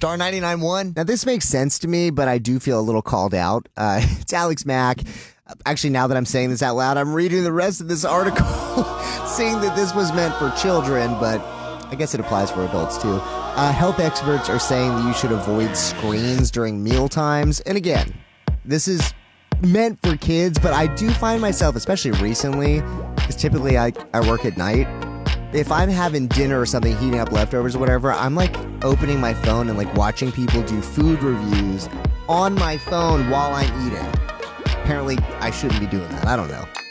Star 99.1. Now, this makes sense to me, but I do feel a little called out. It's Alex Mack. Actually, now that I'm saying this out loud, I'm reading the rest of this article, saying that this was meant for children, but I guess it applies for adults, too. Health experts are saying that you should avoid screens during meal times. And again, this is meant for kids, but I do find myself, especially recently, because typically I work at night, if I'm having dinner or something, heating up leftovers or whatever, I'm like opening my phone and like watching people do food reviews on my phone while I'm eating. Apparently, I shouldn't be doing that. I don't know.